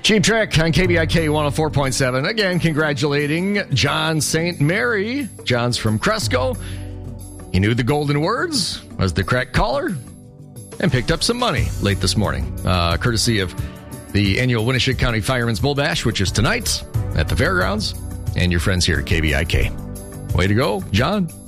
Cheap Trick on KBIK 104.7. Again, congratulating John St. Mary. John's from Cresco. He knew the golden words, was the correct caller, and picked up some money late this morning, courtesy of the annual Winneshiek County Fireman's Bull Bash, which is tonight at the fairgrounds, and your friends here at KBIK. Way to go, John.